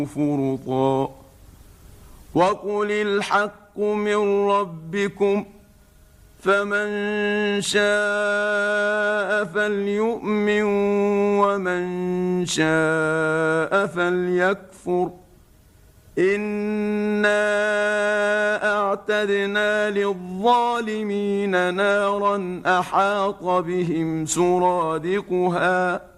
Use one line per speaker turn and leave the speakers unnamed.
فرطا وقل الحق من ربكم فمن شاء فليؤمن ومن شاء فليكفر إنا أعتدنا للظالمين نارا أحاط بهم سرادقها